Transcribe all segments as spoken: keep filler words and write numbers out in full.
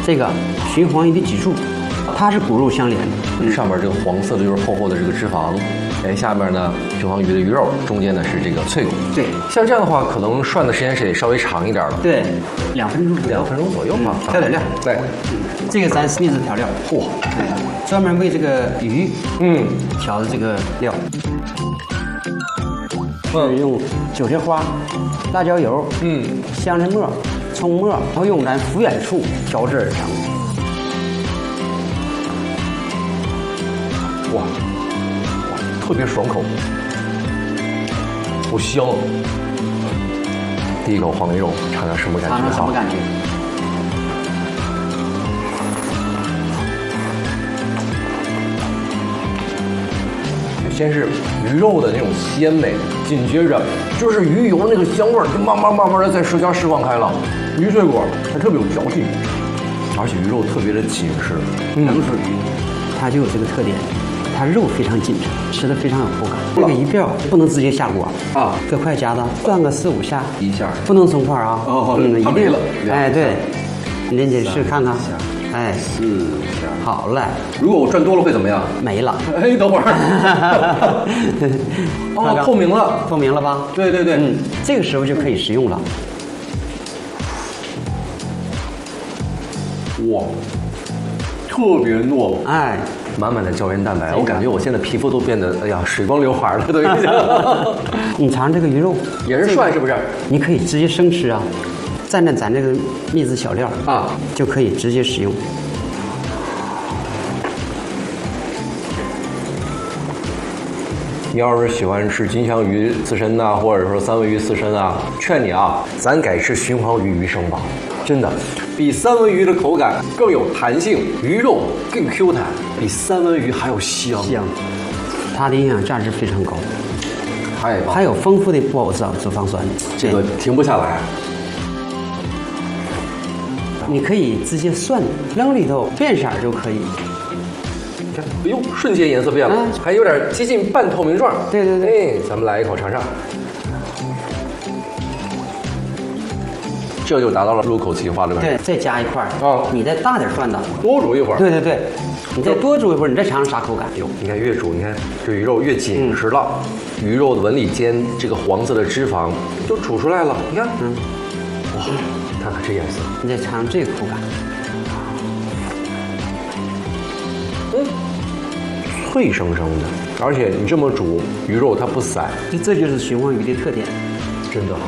这个循环鱼的脊柱，它是骨肉相连的。 嗯、上面这个黄色的就是厚厚的这个脂肪，哎，下面呢循环鱼的鱼肉，中间呢是这个脆骨。 对， 像这样的话，可能涮的时间是得稍微长一点了。 对，两分钟， 两分钟左右嘛。 调点料， 对， 这个咱秘制调料，嚯，专门为这个鱼，嗯，调的这个料。是用韭菜花、辣椒油、嗯、香椿末、葱末，然后用咱福远醋调制而成。 哇，哇，特别爽口，好香啊！第一口黄梅肉，尝尝什么感觉？ 尝尝什么感觉？ 先是鱼肉的那种鲜美，紧接着就是鱼油那个香味儿，就慢慢慢慢的在舌尖释放开了。鱼脆果还特别有嚼劲，而且鱼肉特别的紧实。 冷水鱼，它就有这个特点，它肉非常紧实，吃的非常有口感。这个鱼鳔不能直接下锅啊，搁筷夹子转个四五下， 一下不能松块啊。 哦， 嗯，一定了。 哎，对，您得试看看。哎， 四下， 好嘞。 如果我转多了会怎么样？ 没了。 哎，等会儿。哦，透明了， 透明了吧？ 对对对， 嗯，这个时候就可以食用了。 哇，特别糯， 哎， 满满的胶原蛋白，我感觉我现在皮肤都变得，哎呀，水光流滑了都已经。 你尝这个鱼肉， 也是涮是不是？ 你可以直接生吃啊。蘸蘸咱这个秘制小料啊，就可以直接食用。你要是喜欢吃金枪鱼刺身呐、啊，或者说三文鱼刺身啊，劝你啊，咱改吃循环鱼鱼生吧，真的，比三文鱼的口感更有弹性，鱼肉更 Q 弹，比三文鱼还有香。 香，它的营养价值非常高， 太棒， 还有丰富的不饱脂脂肪酸， 这个停不下来。 你可以直接涮，扔里头变色就可以。 看，哎呦，瞬间颜色变了，嗯、还有点接近半透明状。 对对对， 哎，咱们来一口尝尝，这就达到了入口即化的感觉。 对，再加一块啊、 哦， 你再大点涮的， 多煮一会儿。 对对对，你再多煮一会儿，你再尝尝啥口感。 哟，你看越煮，你看这鱼肉越紧实了，嗯、鱼肉的纹理间这个黄色的脂肪就煮出来了。你看，嗯，哇。看看这颜色， 你再尝尝这个口感， 嗯，脆生生的，而且你这么煮，鱼肉它不散， 这这就是循环鱼的特点， 真的好。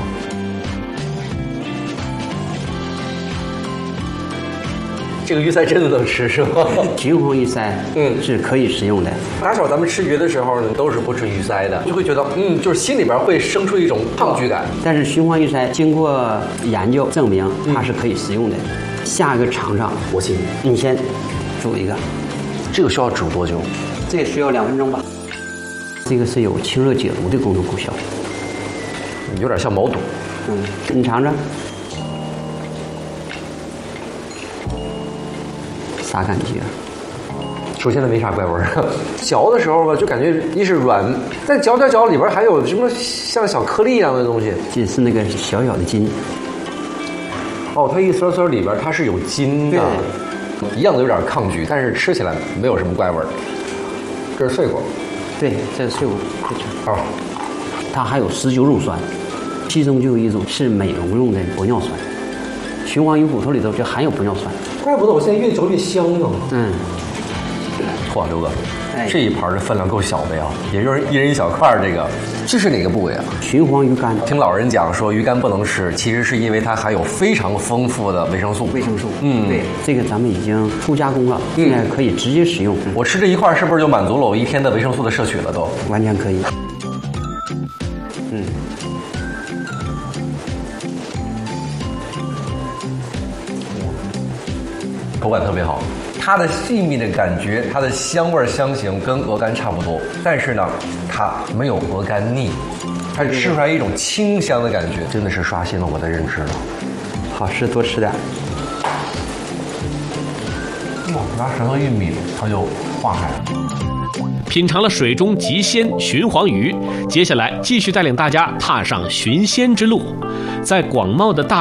这个鱼鳃真的能吃是吗？ 循环鱼鳃，嗯，是可以食用的。 打小咱们吃鱼的时候呢，都是不吃鱼鳃的，就会觉得，嗯，就是心里边会生出一种抗拒感。 但是循环鱼鳃经过研究证明，它是可以食用的。嗯、下一个尝尝， 我信你。你先煮一个， 这个需要煮多久？ 这个需要两分钟吧。这个是有清热解毒的功能功效， 有点像毛肚。 嗯，你尝尝。啥感觉？ 首先它没啥怪味儿，嚼的时候吧，就感觉一是软，但嚼嚼嚼里边还有什么像小颗粒一样的东西， 这是那个小小的筋。 哦，它一丝丝里边它是有筋的，一样的有点抗拒，但是吃起来没有什么怪味儿。这是碎果， 对，这是碎果。 哦， 它还有十九种酸，其中就有一种是美容用的玻尿酸。循环鱼骨头里头就含有玻尿酸。 怪不得我现在越嚼越香呢。 嗯， 嚯，刘哥， 哎、 这一盘的分量够小的呀，也就是一人一小块。这个，这是哪个部位啊？ 循环鱼肝。 听老人讲说鱼肝不能吃，其实是因为它含有非常丰富的维生素。 维生素， 嗯， 对，这个咱们已经初加工了，现在可以直接食用。 嗯、我吃这一块是不是就满足了我一天的维生素的摄取了都？ 完全可以。嗯。 口感特别好，它的细密的感觉，它的香味香型跟鹅肝差不多，但是呢，它没有鹅肝腻，它吃出来一种清香的感觉，真的是刷新了我的认知了。 好吃多吃点。 哇，拿舌头一抿，它就化开了。 品尝了水中极鲜循环鱼，接下来继续带领大家踏上寻鲜之路，在广袤的大